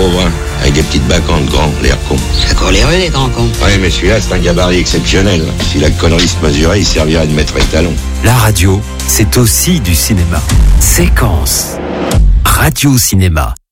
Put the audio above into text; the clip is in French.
pauvre, hein, avec des petites bacantes grands, l'air con. Ça court les rues, les grands cons. Ouais, mais celui-là, c'est un gabarit exceptionnel. Si la connerie se mesurait, il servirait de maître étalon. La radio, c'est aussi du cinéma. Séquence. Radio Cinéma.